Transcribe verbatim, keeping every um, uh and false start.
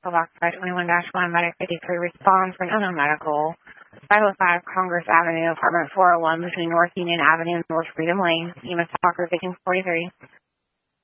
Block five twenty-one dash one, Medic fifty-three responds for an unknown medical. five oh five Congress Avenue, apartment four oh one between North Union Avenue and North Freedom Lane. E M S Talker, victim forty-three.